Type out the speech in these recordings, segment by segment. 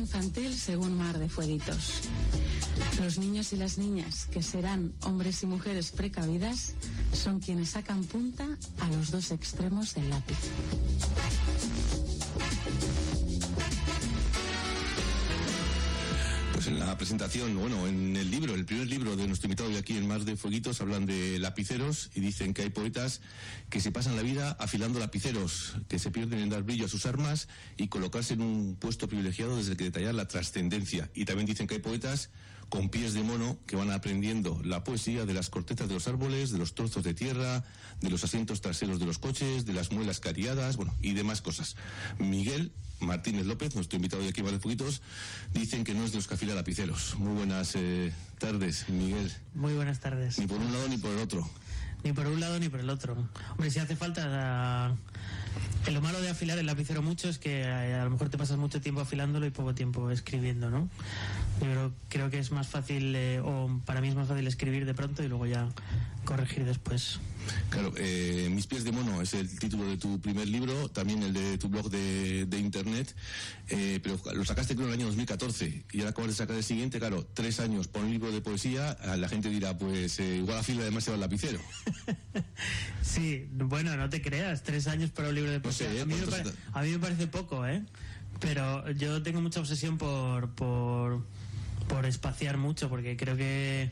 infantil según Mar de Fueguitos. Los niños y las niñas, que serán hombres y mujeres precavidas, son quienes sacan punta a los dos extremos del lápiz. Pues en la presentación, bueno, en el libro, el primer libro de nuestro invitado de aquí en Mar de Fueguitos, hablan de lapiceros y dicen que hay poetas que se pasan la vida afilando lapiceros, que se pierden en dar brillo a sus armas y colocarse en un puesto privilegiado desde el que detallar la trascendencia. Y también dicen que hay poetas con pies de mono que van aprendiendo la poesía de las cortezas de los árboles, de los trozos de tierra, de los asientos traseros de los coches, de las muelas cariadas, bueno, y demás cosas. Miguel Martínez López, nuestro invitado de aquí Mar de Fueguitos, dicen que no es de los que afila lapiceros. Muy buenas tardes, Miguel. Muy buenas tardes. Ni por un lado ni por el otro. Ni por un lado ni por el otro. Hombre, si hace falta... Lo malo de afilar el lapicero mucho es que a lo mejor te pasas mucho tiempo afilándolo y poco tiempo escribiendo, ¿no? Yo creo que es más fácil, o para mí es más fácil escribir de pronto y luego ya corregir después. Claro, Mis pies de mono es el título de tu primer libro, también el de tu blog de internet, pero lo sacaste creo en el año 2014 y ahora acabas de sacar el siguiente. Claro, 3 años por un libro de poesía, la gente dirá, pues igual afila demasiado el lapicero. Sí, bueno, no te creas, 3 años para un libro de poesía. No sé, a mí me parece poco, pero yo tengo mucha obsesión por espaciar mucho, porque creo que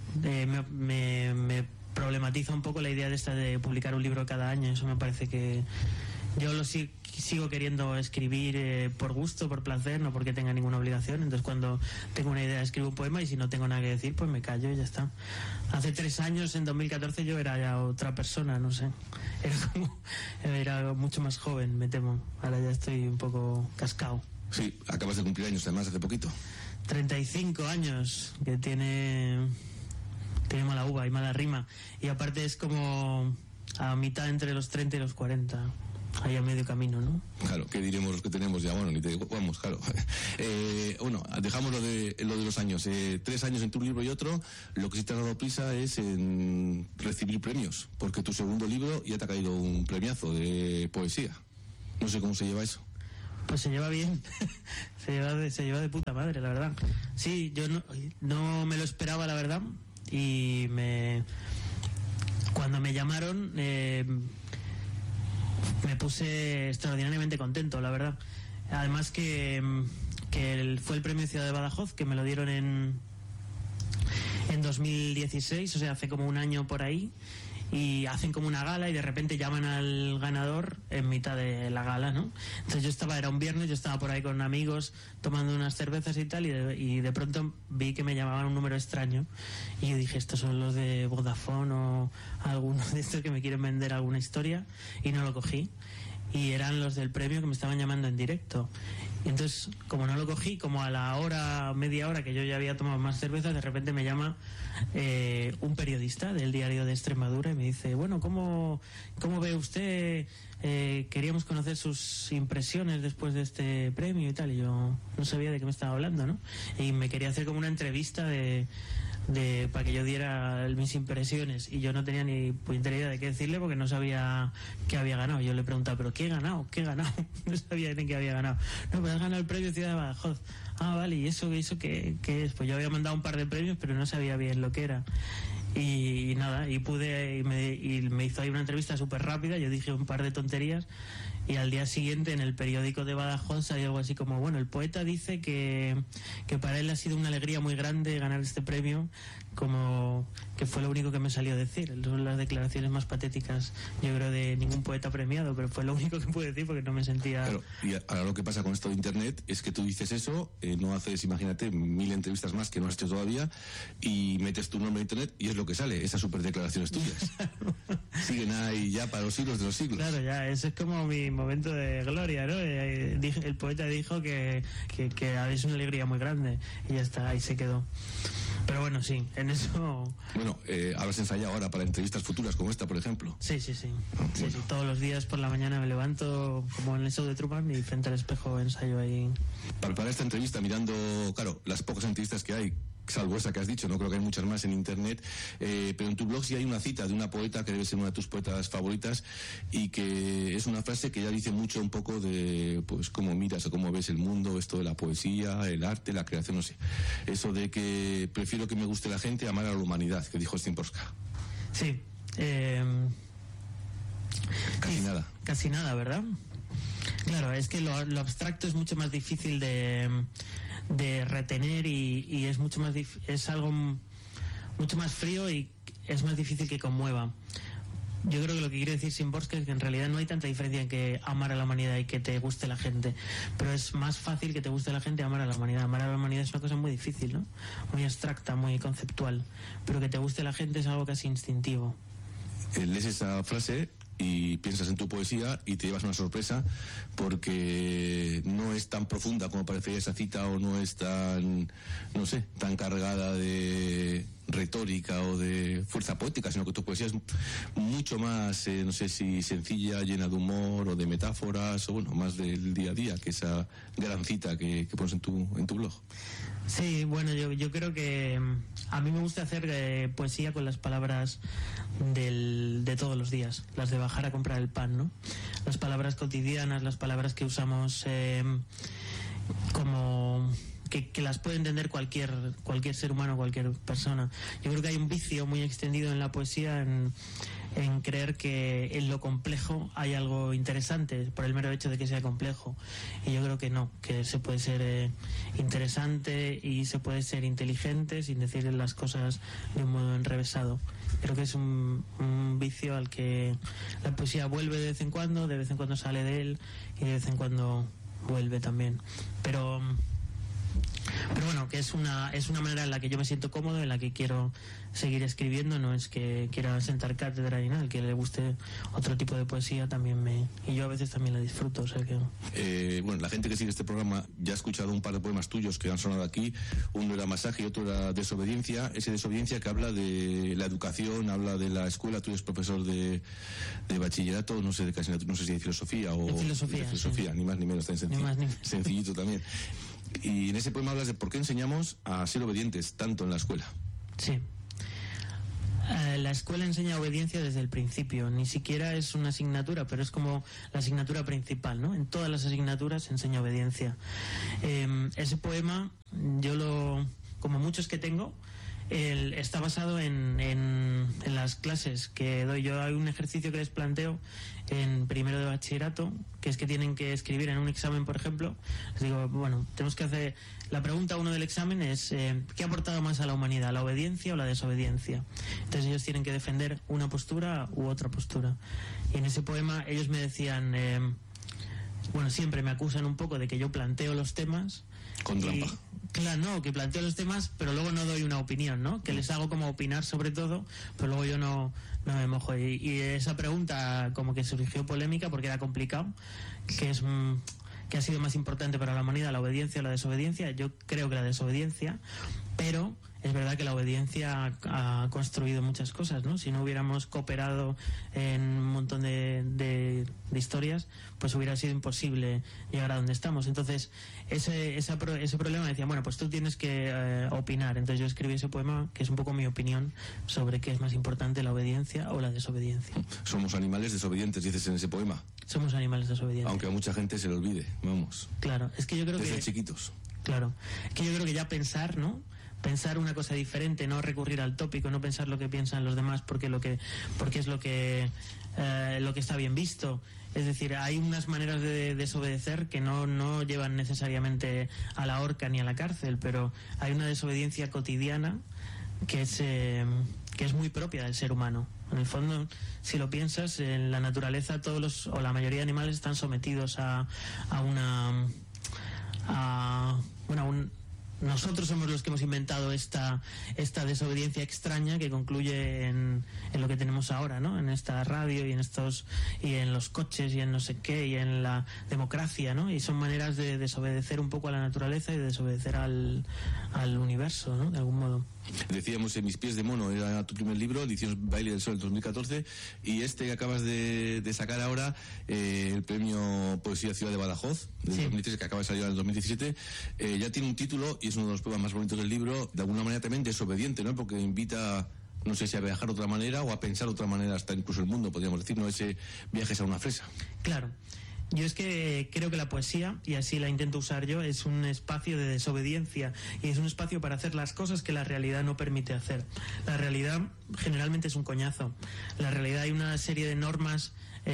me problematiza un poco la idea de esta de publicar un libro cada año. Eso me parece que yo sigo queriendo escribir por gusto, por placer, no porque tenga ninguna obligación. Entonces cuando tengo una idea escribo un poema y si no tengo nada que decir pues me callo y ya está. Hace 3 años, en 2014, yo era ya otra persona, no sé, era mucho más joven, me temo. Ahora ya estoy un poco cascado. Sí, acabas de cumplir años además hace poquito. 35 años, que tiene mala uva y mala rima, y aparte es como a mitad entre los 30 y los 40, ahí a medio camino, ¿no? Claro, ¿qué diremos los que tenemos ya? Bueno, ni te digo, vamos, claro. Bueno, dejamos lo de los años. 3 años en tu libro y otro. Lo que sí te ha dado prisa es en recibir premios, porque tu segundo libro ya te ha caído un premiazo de poesía. No sé cómo se lleva eso. Pues se lleva bien. se lleva de puta madre, la verdad. Sí, yo no me lo esperaba, la verdad. Y cuando me llamaron me puse extraordinariamente contento, la verdad. Además que fue el premio Ciudad de Badajoz, que me lo dieron en 2016, o sea, hace como un año por ahí, y hacen como una gala y de repente llaman al ganador en mitad de la gala, ¿no? Entonces era un viernes, yo estaba por ahí con amigos tomando unas cervezas y tal, y de pronto vi que me llamaban un número extraño y yo dije, estos son los de Vodafone o algunos de estos que me quieren vender alguna historia, y no lo cogí. Y eran los del premio que me estaban llamando en directo. Y entonces, como no lo cogí, como a la hora, media hora que yo ya había tomado más cervezas, de repente me llama un periodista del Diario de Extremadura y me dice, bueno, ¿cómo ve usted? Queríamos conocer sus impresiones después de este premio y tal. Y yo no sabía de qué me estaba hablando, ¿no? Y me quería hacer como una entrevista para que yo diera mis impresiones, y yo no tenía ni puñetera idea de qué decirle porque no sabía qué había ganado. Yo le preguntaba, ¿pero qué he ganado? No sabía ni qué había ganado. No, pues has ganado el premio Ciudad de Badajoz. Ah, vale, ¿y eso qué es? Pues yo había mandado un par de premios, pero no sabía bien lo que era. Y nada, y me hizo ahí una entrevista súper rápida, yo dije un par de tonterías, y al día siguiente en el periódico de Badajoz salió algo así como, bueno, el poeta dice que para él ha sido una alegría muy grande ganar este premio, como que fue lo único que me salió a decir. Son las declaraciones más patéticas, yo creo, de ningún poeta premiado, pero fue lo único que pude decir porque no me sentía... Claro, y ahora lo que pasa con esto de internet es que tú dices eso, no haces, imagínate, 1000 entrevistas más que no has hecho todavía, y metes tu nombre en internet y es lo que sale, esas super declaraciones tuyas. Siguen ahí ya para los siglos de los siglos. Claro, ya, eso es como mi momento de gloria, ¿no? El poeta dijo que es una alegría muy grande, y ya está, ahí se quedó. Pero bueno, sí, en eso... Bueno, habrás ensayado ahora para entrevistas futuras como esta, por ejemplo. Sí. Sí, todos los días por la mañana me levanto como en el show de Truman y frente al espejo ensayo ahí. Para esta entrevista, mirando, claro, las pocas entrevistas que hay, salvo esa que has dicho, no creo que hay muchas más en internet, pero en tu blog sí hay una cita de una poeta que debe ser una de tus poetas favoritas y que es una frase que ya dice mucho un poco de pues cómo miras o cómo ves el mundo, esto de la poesía, el arte, la creación, no sé, eso de que prefiero que me guste la gente a amar a la humanidad, que dijo Szymborska. Sí, casi nada, ¿verdad? Claro, es que lo abstracto es mucho más difícil de retener y es mucho más es algo mucho más frío y es más difícil que conmueva. Yo creo que lo que quiere decir Szymborska es que en realidad no hay tanta diferencia en que amar a la humanidad y que te guste la gente, pero es más fácil que te guste la gente amar a la humanidad. Amar a la humanidad es una cosa muy difícil, ¿no? Muy abstracta, muy conceptual, pero que te guste la gente es algo casi instintivo. Lees esa frase y piensas en tu poesía y te llevas una sorpresa porque no es tan profunda como parecería esa cita, o no es tan, no sé, tan cargada de retórica o de fuerza poética, sino que tu poesía es mucho más, no sé si sencilla, llena de humor o de metáforas, o bueno, más del día a día que esa gran cita que pones en tu blog. Sí, bueno, yo creo que a mí me gusta hacer poesía con las palabras de todos los días, las de bajar a comprar el pan, ¿no? Las palabras cotidianas, las palabras que usamos como que las puede entender cualquier ser humano, cualquier persona. Yo creo que hay un vicio muy extendido en la poesía en creer que en lo complejo hay algo interesante por el mero hecho de que sea complejo, y yo creo que no, que se puede ser interesante y se puede ser inteligente sin decir las cosas de un modo enrevesado. Creo que es un vicio al que la poesía vuelve de vez en cuando sale de él y de vez en cuando vuelve también, pero bueno, que es una manera en la que yo me siento cómodo, en la que quiero seguir escribiendo. No es que quiera sentar cátedra ni nada. El que le guste otro tipo de poesía también y yo a veces también la disfruto, o sea que... bueno, la gente que sigue este programa ya ha escuchado un par de poemas tuyos que han sonado aquí. Uno era Masaje y otro era Desobediencia. Ese Desobediencia que habla de la educación, habla de la escuela. Tú eres profesor de bachillerato, no sé de qué asignatura, no sé si de filosofía o de filosofía, sí. Ni más ni menos, tan sencillito también. Y en ese poema hablas de por qué enseñamos a ser obedientes tanto en la escuela. Sí. La escuela enseña obediencia desde el principio. Ni siquiera es una asignatura, pero es como la asignatura principal, ¿no? En todas las asignaturas se enseña obediencia. Ese poema, como muchos que tengo, está basado en las clases que doy yo. Hay un ejercicio que les planteo en primero de bachillerato, que es que tienen que escribir en un examen, por ejemplo. Les digo, bueno, tenemos que hacer... La pregunta 1 del examen es ¿qué ha aportado más a la humanidad, la obediencia o la desobediencia? Entonces ellos tienen que defender una postura u otra postura. Y en ese poema ellos me decían... bueno, siempre me acusan un poco de que yo planteo los temas. Con trampa. Claro, no, que planteo los temas, pero luego no doy una opinión, ¿no? Que les hago como opinar sobre todo, pero luego yo no me mojo. Y esa pregunta como que surgió polémica porque era complicado, que ha sido más importante para la humanidad, la obediencia o la desobediencia. Yo creo que la desobediencia, pero es verdad que la obediencia ha construido muchas cosas, ¿no? Si no hubiéramos cooperado en un montón de historias, pues hubiera sido imposible llegar a donde estamos. Entonces, ese problema decía, bueno, pues tú tienes que opinar. Entonces yo escribí ese poema, que es un poco mi opinión sobre qué es más importante, la obediencia o la desobediencia. Somos animales desobedientes, dices en ese poema. Somos animales desobedientes. Aunque a mucha gente se le olvide, vamos. Claro, es que yo creo desde chiquitos. Claro, es que yo creo que ya pensar, ¿no? Pensar una cosa diferente, no recurrir al tópico, no pensar lo que piensan los demás porque es lo que está bien visto. Es decir, hay unas maneras de desobedecer que no llevan necesariamente a la horca ni a la cárcel, pero hay una desobediencia cotidiana que es muy propia del ser humano. En el fondo, si lo piensas, en la naturaleza o la mayoría de animales están sometidos nosotros somos los que hemos inventado esta desobediencia extraña que concluye en lo que tenemos ahora, ¿no? En esta radio y en los coches y en no sé qué y en la democracia, ¿no? Y son maneras de desobedecer un poco a la naturaleza y de desobedecer al universo, ¿no? De algún modo. Decíamos en Mis pies de mono, era tu primer libro, ediciones Baile del Sol 2014, y este que acabas de sacar ahora, el premio Poesía Ciudad de Badajoz del 2013, que acaba de salir en el 2017, ya tiene un título y es uno de los poemas más bonitos del libro, de alguna manera también desobediente, ¿no? Porque invita, no sé si a viajar de otra manera o a pensar de otra manera hasta incluso el mundo, podríamos decir, ¿no? Ese viajes a una fresa. Claro. Yo es que creo que la poesía, y así la intento usar yo, es un espacio de desobediencia y es un espacio para hacer las cosas que la realidad no permite hacer. La realidad generalmente es un coñazo. La realidad hay una serie de normas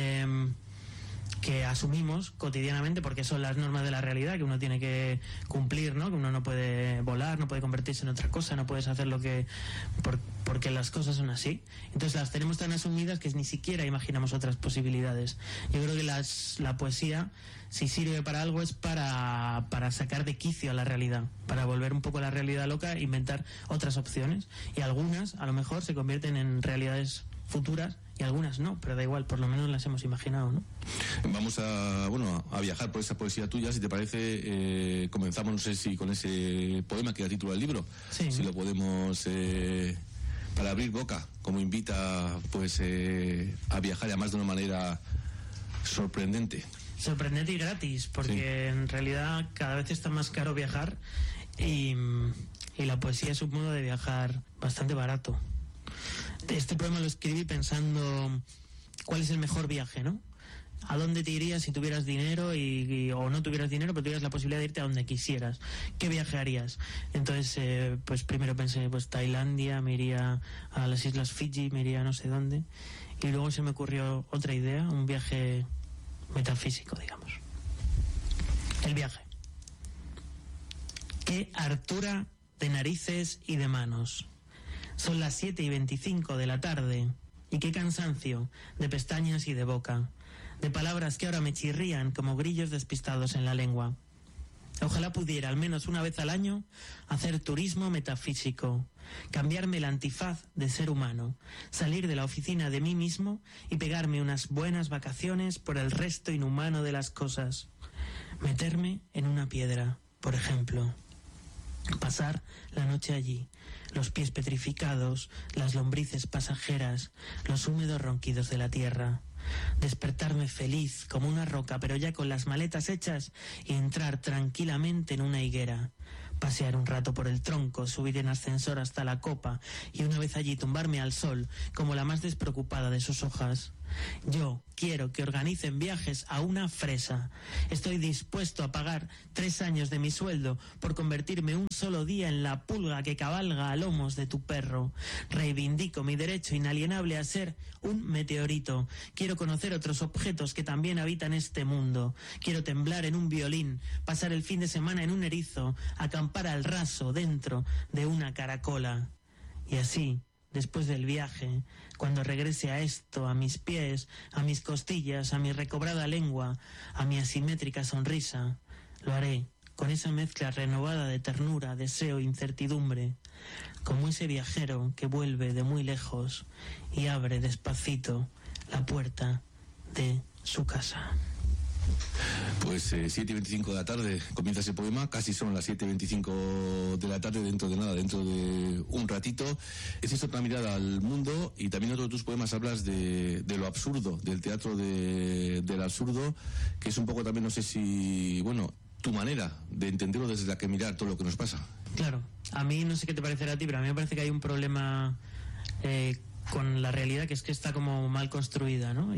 que asumimos cotidianamente porque son las normas de la realidad que uno tiene que cumplir, ¿no? Que uno no puede volar, no puede convertirse en otra cosa, no puedes hacer lo que... porque las cosas son así. Entonces las tenemos tan asumidas que ni siquiera imaginamos otras posibilidades. Yo creo que la poesía, si sirve para algo, es para sacar de quicio a la realidad, para volver un poco la realidad loca e inventar otras opciones. Y algunas, a lo mejor, se convierten en realidades futuras y algunas no, pero da igual, por lo menos las hemos imaginado, ¿no? Vamos a viajar por esa poesía tuya, si te parece. Comenzamos, no sé si con ese poema que da título al libro, sí. Si lo podemos, para abrir boca, como invita pues a viajar, además de una manera sorprendente y gratis, porque en realidad cada vez está más caro viajar y la poesía es un modo de viajar bastante barato. Este poema lo escribí pensando cuál es el mejor viaje, ¿no? ¿A dónde te irías si tuvieras dinero o no tuvieras dinero, pero tuvieras la posibilidad de irte a donde quisieras? ¿Qué viaje harías? Entonces, pues primero pensé, pues Tailandia, me iría a las Islas Fiji, me iría a no sé dónde. Y luego se me ocurrió otra idea, un viaje metafísico, digamos. El viaje. Qué hartura de narices y de manos. Son las 7:25 de la tarde, y qué cansancio de pestañas y de boca, de palabras que ahora me chirrían como grillos despistados en la lengua. Ojalá pudiera, al menos una vez al año, hacer turismo metafísico, cambiarme el antifaz de ser humano, salir de la oficina de mí mismo y pegarme unas buenas vacaciones por el resto inhumano de las cosas. Meterme en una piedra, por ejemplo. Pasar la noche allí, los pies petrificados, las lombrices pasajeras, los húmedos ronquidos de la tierra. Despertarme feliz como una roca, pero ya con las maletas hechas, y entrar tranquilamente en una higuera. Pasear un rato por el tronco, subir en ascensor hasta la copa y una vez allí tumbarme al sol como la más despreocupada de sus hojas. Yo quiero que organicen viajes a una fresa. Estoy dispuesto a pagar 3 años de mi sueldo por convertirme un solo día en la pulga que cabalga a lomos de tu perro. Reivindico mi derecho inalienable a ser un meteorito. Quiero conocer otros objetos que también habitan este mundo. Quiero temblar en un violín, pasar el fin de semana en un erizo, acampar al raso dentro de una caracola. Y así, después del viaje, cuando regrese a esto, a mis pies, a mis costillas, a mi recobrada lengua, a mi asimétrica sonrisa, lo haré con esa mezcla renovada de ternura, deseo e incertidumbre, como ese viajero que vuelve de muy lejos y abre despacito la puerta de su casa. Pues 7:25 de la tarde comienza ese poema, casi son las 7:25 de la tarde, dentro de un ratito. Es otra mirada al mundo, y también otro de tus poemas hablas de lo absurdo, del teatro del absurdo, que es un poco también, no sé si, tu manera de entenderlo desde la que mirar todo lo que nos pasa. Claro, a mí no sé qué te parecerá a ti, pero a mí me parece que hay un problema con la realidad, que es que está como mal construida, ¿no?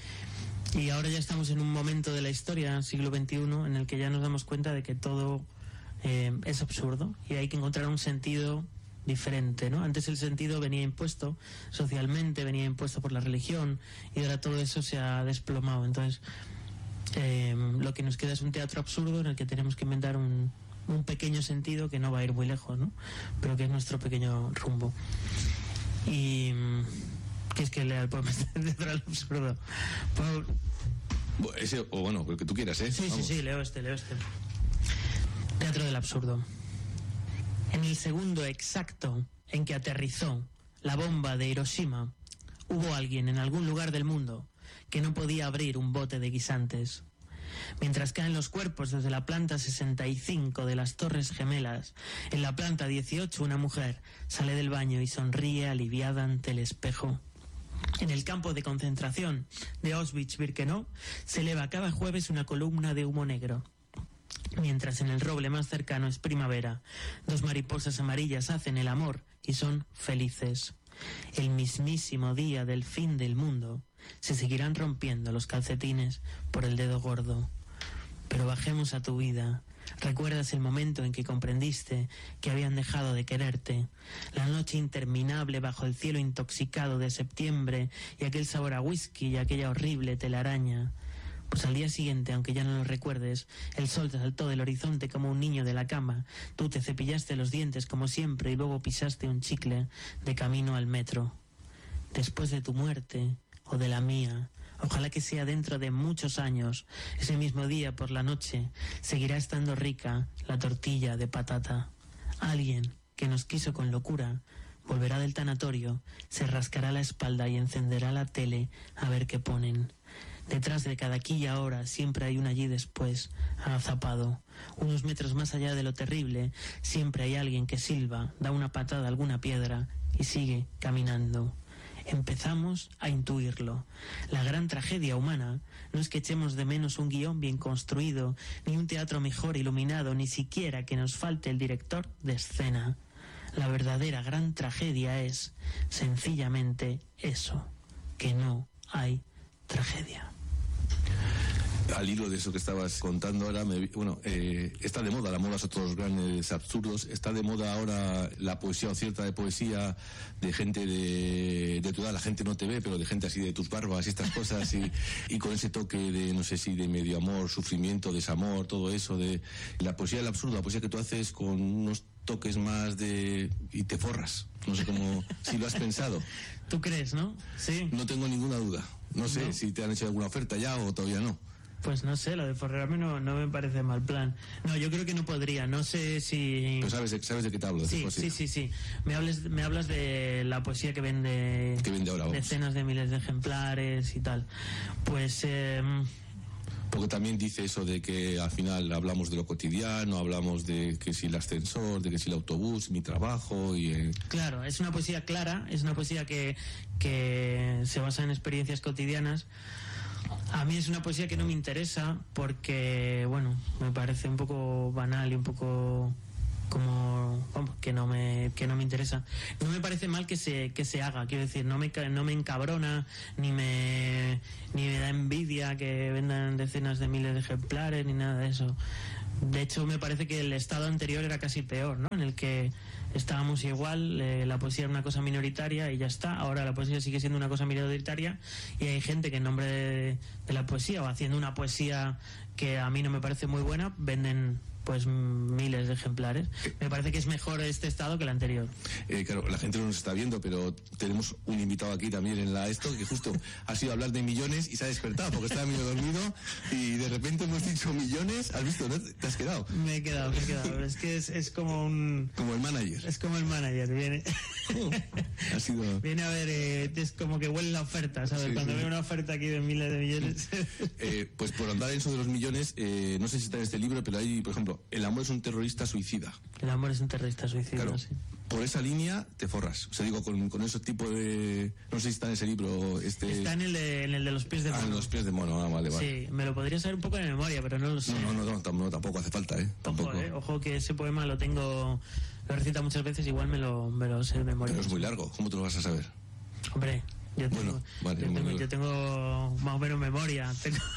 Y ahora ya estamos en un momento de la historia, siglo XXI, en el que ya nos damos cuenta de que todo es absurdo y hay que encontrar un sentido diferente, ¿no? Antes el sentido venía impuesto socialmente, venía impuesto por la religión, y ahora todo eso se ha desplomado. Entonces, lo que nos queda es un teatro absurdo en el que tenemos que inventar un pequeño sentido que no va a ir muy lejos, ¿no? Pero que es nuestro pequeño rumbo. Y... ¿qué es que lea el poema de teatro del absurdo? Ese, o el que tú quieras, ¿eh? Sí, leo este. Teatro del absurdo. En el segundo exacto en que aterrizó la bomba de Hiroshima, hubo alguien en algún lugar del mundo que no podía abrir un bote de guisantes. Mientras caen los cuerpos desde la planta 65 de las Torres Gemelas, en la planta 18 una mujer sale del baño y sonríe aliviada ante el espejo. En el campo de concentración de Auschwitz-Birkenau se eleva cada jueves una columna de humo negro. mientras en el roble más cercano es primavera. Dos mariposas amarillas hacen el amor y son felices. El mismísimo día del fin del mundo se seguirán rompiendo los calcetines por el dedo gordo. Pero bajemos a tu vida. ¿Recuerdas el momento en que comprendiste que habían dejado de quererte? La noche interminable bajo el cielo intoxicado de septiembre y aquel sabor a whisky y aquella horrible telaraña. Pues al día siguiente, aunque ya no lo recuerdes, el sol te saltó del horizonte como un niño de la cama. Tú te cepillaste los dientes como siempre y luego pisaste un chicle de camino al metro. Después de tu muerte, o de la mía, ojalá que sea dentro de muchos años, ese mismo día por la noche, seguirá estando rica la tortilla de patata. Alguien que nos quiso con locura volverá del tanatorio, se rascará la espalda y encenderá la tele a ver qué ponen. Detrás de cada aquí y ahora siempre hay un allí después, agazapado. Unos metros más allá de lo terrible, siempre hay alguien que silba, da una patada a alguna piedra y sigue caminando. Empezamos a intuirlo. La gran tragedia humana no es que echemos de menos un guión bien construido, ni un teatro mejor iluminado, ni siquiera que nos falte el director de escena. La verdadera gran tragedia es, sencillamente, eso, que no hay tragedia. Al hilo de eso que estabas contando ahora, está de moda, la moda son todos los grandes absurdos, está de moda ahora la poesía o cierta de poesía de gente de tu edad, la gente no te ve, pero de gente así de tus barbas y estas cosas, y con ese toque de, no sé si de medio amor, sufrimiento, desamor, todo eso, de la poesía del absurdo, la poesía que tú haces con unos toques más de... y te forras, no sé cómo, si lo has pensado. ¿Tú crees, no? Sí. No tengo ninguna duda, no sé si te han hecho alguna oferta ya o todavía no. Pues no sé, lo de forrarme no me parece mal plan. No, yo creo que no podría, no sé si... Pues sabes de qué te hablo. Sí. Me hablas de la poesía que vende ahora, decenas de miles de ejemplares y tal. Pues... Porque también dice eso de que al final hablamos de lo cotidiano, hablamos de que si el ascensor, de que si el autobús, mi trabajo y... Claro, es una poesía clara, es una poesía que se basa en experiencias cotidianas. A mí es una poesía que no me interesa porque, bueno, me parece un poco banal y un poco como, vamos, que no me interesa. No me parece mal que se haga, quiero decir, no me encabrona ni me da envidia que vendan decenas de miles de ejemplares ni nada de eso. De hecho, me parece que el estado anterior era casi peor, ¿no? En el que estábamos igual, la poesía era una cosa minoritaria y ya está. Ahora la poesía sigue siendo una cosa minoritaria y hay gente que en nombre de la poesía o haciendo una poesía que a mí no me parece muy buena, venden pues miles de ejemplares. Me parece que es mejor este estado que el anterior. Claro, la gente no nos está viendo, pero tenemos un invitado aquí también en esto que justo ha sido hablar de millones y se ha despertado porque estaba medio dormido y de repente hemos dicho millones. ¿Has visto, no? ¿Te has quedado? Me he quedado. Es que es como un... Como el manager. Es como el manager, viene... Ha sido... Viene a ver, es como que huele la oferta, ¿sabes? Sí, cuando ve una oferta aquí de miles de millones... Pues por andar en eso de los millones, no sé si está en este libro, pero hay, por ejemplo, el amor es un terrorista suicida. El amor es un terrorista suicida, claro, sí. Por esa línea te forras. O sea, digo, con ese tipo de... No sé si está en ese libro. Está en el de los pies de mono. En los pies de mono, vale. Sí, me lo podría saber un poco de memoria, pero no lo sé. No, tampoco hace falta, Tampoco. Ojo que ese poema lo recita muchas veces, igual me lo sé de memoria. Pero es muy largo, ¿cómo te lo vas a saber? Hombre, yo tengo más o menos memoria.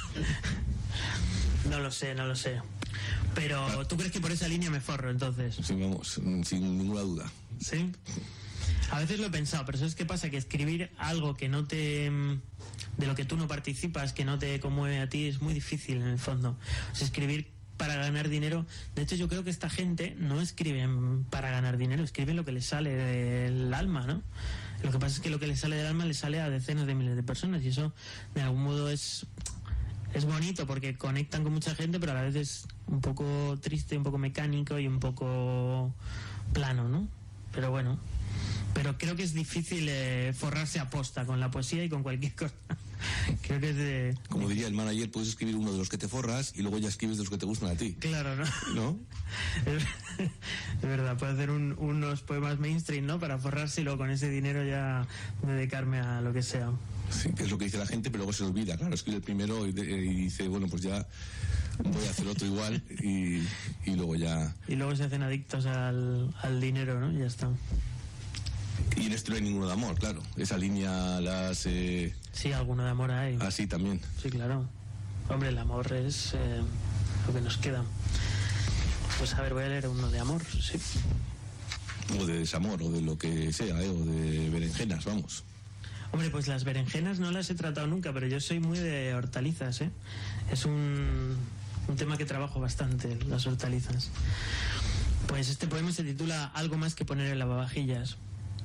No lo sé. Pero ¿tú crees que por esa línea me forro entonces? Sí, vamos, sin ninguna duda. ¿Sí? A veces lo he pensado, pero ¿sabes qué pasa? Que escribir algo que no te... de lo que tú no participas, que no te conmueve a ti, es muy difícil en el fondo. O sea, escribir para ganar dinero... De hecho, yo creo que esta gente no escribe para ganar dinero, escriben lo que les sale del alma, ¿no? Lo que pasa es que lo que les sale del alma les sale a decenas de miles de personas y eso, de algún modo, es bonito porque conectan con mucha gente, pero a la vez es un poco triste, un poco mecánico y un poco plano, ¿no? Pero bueno, pero creo que es difícil forrarse a posta con la poesía y con cualquier cosa. Creo que es de... Como diría el manager, puedes escribir uno de los que te forras y luego ya escribes de los que te gustan a ti. Claro, ¿no? ¿No? Es verdad, puedo hacer unos poemas mainstream, ¿no? Para forrarse y luego con ese dinero ya dedicarme a lo que sea. Sí, que es lo que dice la gente, pero luego se olvida. Claro, escribe el primero y dice, bueno, pues ya voy a hacer otro igual y luego ya... Y luego se hacen adictos al dinero, ¿no? Y ya está. Y en esto no hay ninguno de amor, claro. Esa línea las... Sí, alguno de amor hay. Ah, sí, también. Sí, claro. Hombre, el amor es lo que nos queda. Pues a ver, voy a leer uno de amor, sí. O de desamor, o de lo que sea, o de berenjenas, vamos. Hombre, pues las berenjenas no las he tratado nunca, pero yo soy muy de hortalizas, ¿eh? Es un tema que trabajo bastante, las hortalizas. Pues este poema se titula Algo más que poner en lavavajillas.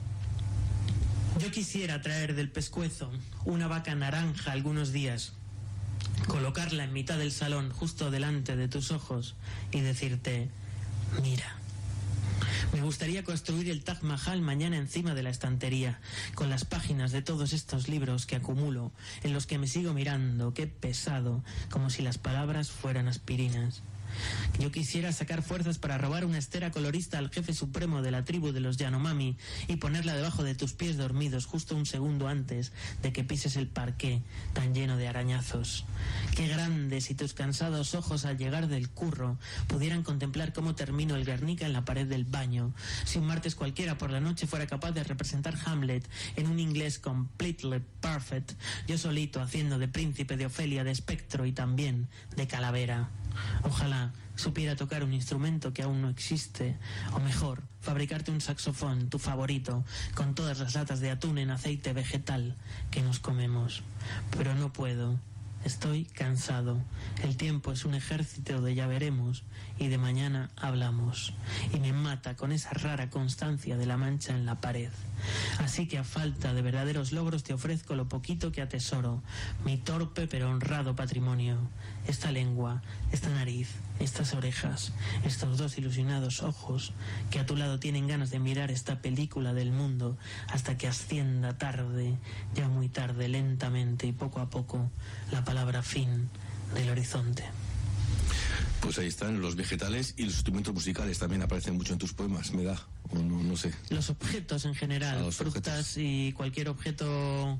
Yo quisiera traer del pescuezo una vaca naranja algunos días, colocarla en mitad del salón, justo delante de tus ojos, y decirte, mira. Me gustaría construir el Taj Mahal mañana encima de la estantería, con las páginas de todos estos libros que acumulo, en los que me sigo mirando, qué pesado, como si las palabras fueran aspirinas. Yo quisiera sacar fuerzas para robar una estera colorista al jefe supremo de la tribu de los Yanomami y ponerla debajo de tus pies dormidos justo un segundo antes de que pises el parqué tan lleno de arañazos. Qué grande si tus cansados ojos al llegar del curro pudieran contemplar cómo termino el Guernica en la pared del baño, si un martes cualquiera por la noche fuera capaz de representar Hamlet en un inglés completely perfect, yo solito haciendo de príncipe, de Ofelia, de espectro y también de calavera. Ojalá supiera tocar un instrumento que aún no existe, o mejor, fabricarte un saxofón, tu favorito, con todas las latas de atún en aceite vegetal que nos comemos. Pero no puedo. Estoy cansado. El tiempo es un ejército de ya veremos y de mañana hablamos. Y me mata con esa rara constancia de la mancha en la pared. Así que a falta de verdaderos logros te ofrezco lo poquito que atesoro, mi torpe pero honrado patrimonio. Esta lengua, esta nariz, estas orejas, estos dos ilusionados ojos que a tu lado tienen ganas de mirar esta película del mundo hasta que ascienda tarde, ya muy tarde, lentamente y poco a poco, la palabra fin del horizonte. Pues ahí están los vegetales y los instrumentos musicales también aparecen mucho en tus poemas, me da, o no sé. Los objetos en general, frutas y cualquier objeto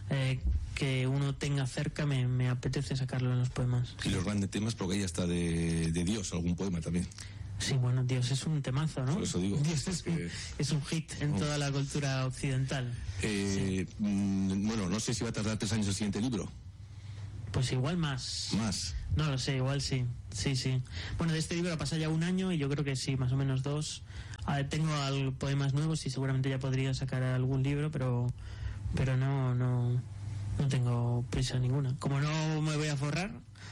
que uno tenga cerca me apetece sacarlo en los poemas. Y los grandes temas, porque ahí está de Dios, algún poema también. Sí, bueno, Dios es un temazo, ¿no? Por eso digo. Dios es un hit en toda la cultura occidental. Sí. Bueno, no sé si va a tardar 3 años el siguiente libro. Pues igual más. ¿Más? No lo sé, igual sí. Sí. Bueno, de este libro ha pasado ya 1 año y yo creo que sí, más o menos 2. Tengo poemas nuevos y seguramente ya podría sacar algún libro, pero no tengo prisa ninguna. Como no me voy a forrar,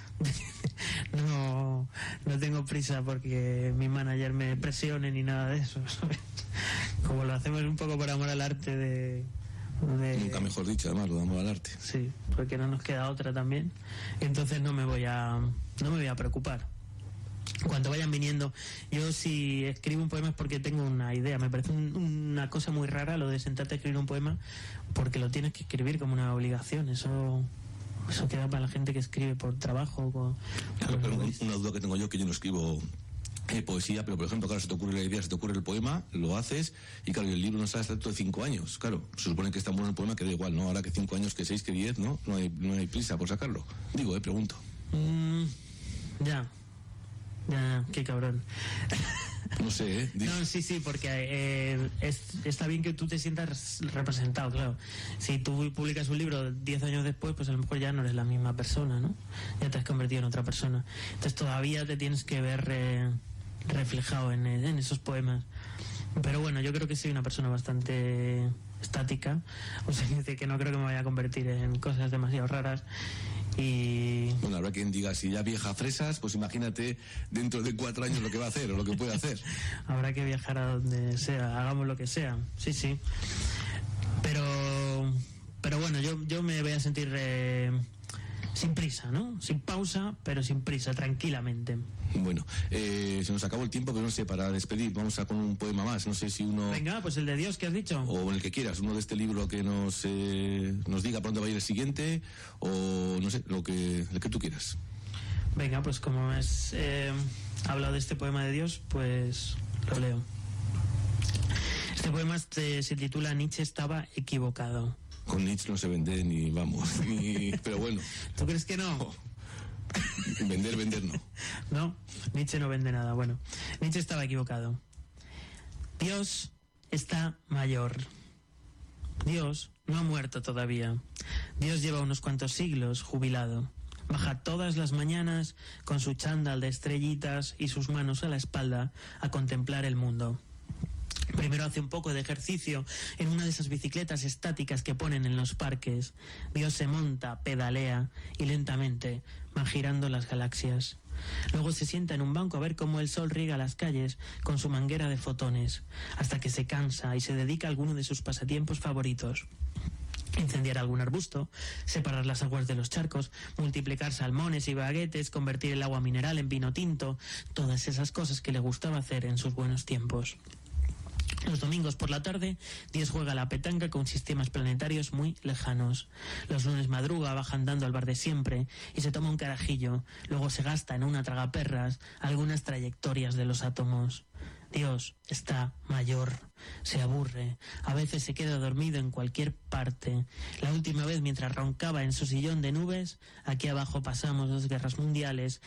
no tengo prisa porque mi manager me presione ni nada de eso, ¿sabes? Como lo hacemos un poco por amor al arte de Nunca mejor dicho, además, lo de amor al arte. Sí, porque no nos queda otra también. Entonces no me voy a preocupar. Cuando vayan viniendo, yo si escribo un poema es porque tengo una idea. Me parece una cosa muy rara lo de sentarte a escribir un poema, porque lo tienes que escribir como una obligación. Eso queda para la gente que escribe por trabajo. Claro, pero una duda que tengo yo, que yo no escribo poesía, pero por ejemplo, claro, se te ocurre la idea, se te ocurre el poema, lo haces, y claro, el libro no sale hasta dentro de 5 años. Claro, se supone que es tan bueno el poema que da igual, ¿no? Ahora que 5 años, que 6, que 10, ¿no? No hay prisa por sacarlo. Digo, pregunto. Ya, qué cabrón. No sé, No, sí, porque está bien que tú te sientas representado, claro. Si tú publicas un libro 10 años después, pues a lo mejor ya no eres la misma persona, ¿no? Ya te has convertido en otra persona. Entonces todavía te tienes que ver reflejado en esos poemas. Pero bueno, yo creo que soy una persona bastante estática, o sea, que no creo que me vaya a convertir en cosas demasiado raras. Y bueno, habrá quien diga, si ya vieja fresas, pues imagínate dentro de 4 años lo que va a hacer o lo que puede hacer. Habrá que viajar a donde sea, hagamos lo que sea, sí. Pero bueno, yo me voy a sentir sin prisa, ¿no? Sin pausa, pero sin prisa, tranquilamente. Bueno, se nos acabó el tiempo, pero no sé, para despedir, vamos a con un poema más. No sé si uno... Venga, pues el de Dios que has dicho. O el que quieras, uno de este libro que nos diga por dónde va a ir el siguiente, o no sé, el que tú quieras. Venga, pues como has hablado de este poema de Dios, pues lo leo. Este poema se titula Nietzsche estaba equivocado. Con Nietzsche no se vende ni vamos, pero bueno. ¿Tú crees que no? Vender no. No, Nietzsche no vende nada. Bueno, Nietzsche estaba equivocado. Dios está mayor. Dios no ha muerto todavía. Dios lleva unos cuantos siglos jubilado. Baja todas las mañanas con su chándal de estrellitas y sus manos a la espalda a contemplar el mundo. Primero hace un poco de ejercicio en una de esas bicicletas estáticas que ponen en los parques. Dios se monta, pedalea y lentamente va girando las galaxias. Luego se sienta en un banco a ver cómo el sol riega las calles con su manguera de fotones, hasta que se cansa y se dedica a alguno de sus pasatiempos favoritos. Incendiar algún arbusto, separar las aguas de los charcos, multiplicar salmones y baguetes, convertir el agua mineral en vino tinto, todas esas cosas que le gustaba hacer en sus buenos tiempos. Los domingos por la tarde, Dios juega a la petanca con sistemas planetarios muy lejanos. Los lunes madruga, baja andando al bar de siempre y se toma un carajillo. Luego se gasta en una tragaperras algunas trayectorias de los átomos. Dios está mayor, se aburre, a veces se queda dormido en cualquier parte. La última vez, mientras roncaba en su sillón de nubes, aquí abajo pasamos 2 guerras mundiales,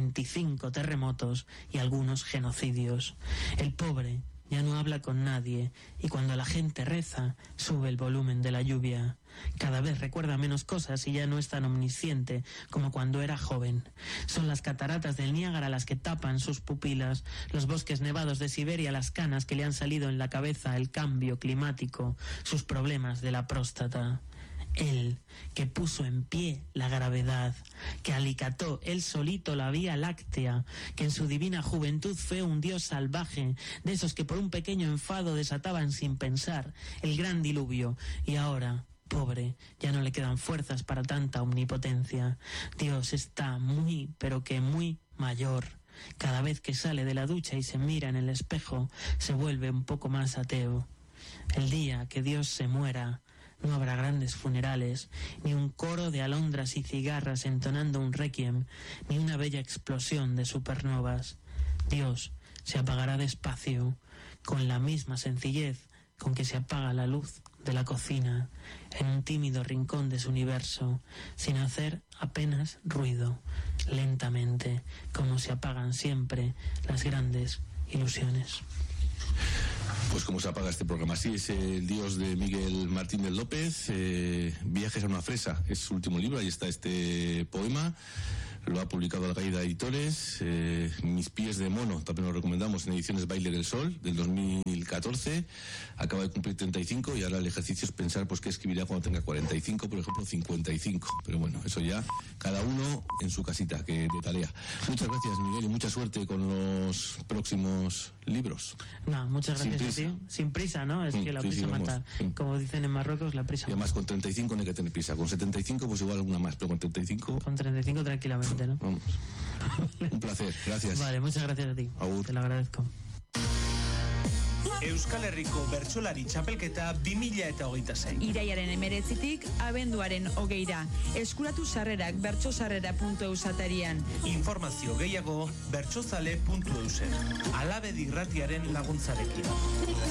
25 terremotos y algunos genocidios. El pobre ya no habla con nadie y cuando la gente reza sube el volumen de la lluvia. Cada vez recuerda menos cosas y ya no es tan omnisciente como cuando era joven. Son las cataratas del Niágara las que tapan sus pupilas, los bosques nevados de Siberia las canas que le han salido en la cabeza, el cambio climático, sus problemas de la próstata. Él, que puso en pie la gravedad, que alicató él solito la Vía Láctea, que en su divina juventud fue un dios salvaje, de esos que por un pequeño enfado desataban sin pensar el gran diluvio, y ahora, pobre, ya no le quedan fuerzas para tanta omnipotencia. Dios está muy, pero que muy mayor. Cada vez que sale de la ducha y se mira en el espejo, se vuelve un poco más ateo. El día que Dios se muera, no habrá grandes funerales, ni un coro de alondras y cigarras entonando un requiem, ni una bella explosión de supernovas. Dios se apagará despacio, con la misma sencillez con que se apaga la luz de la cocina, en un tímido rincón de su universo, sin hacer apenas ruido, lentamente, como se apagan siempre las grandes ilusiones. Pues como se apaga este programa, así es el Dios de Miguel Martínez López, Viajes a una fresa, es su último libro, ahí está este poema, lo ha publicado Algaida Editores. Mis pies de mono, también lo recomendamos en ediciones Baile del Sol, del 2014, acaba de cumplir 35 y ahora el ejercicio es pensar pues qué escribirá cuando tenga 45, por ejemplo 55, pero bueno, eso ya cada uno en su casita, que de tarea. Muchas gracias, Miguel, y mucha suerte con los próximos libros. No, muchas gracias a ti. Sin prisa, ¿no? Es que la prisa mata. Como dicen en Marruecos, la prisa mata. Y además con 35 no hay que tener prisa, con 75 pues igual alguna más, pero con 35... Con 35 tranquilamente, ¿no? Vamos. Un placer, gracias. Vale, muchas gracias a ti. Agur. Te lo agradezco. Euskal Herriko Bertsolari Txapelketa 2026. Iraiaren 19tik abenduaren 20ra. Eskuratu sarrerak bertsosarrera.eus atarian. Informazio gehiago bertsozale.eusen. Alabedi irratiaren laguntzarekin.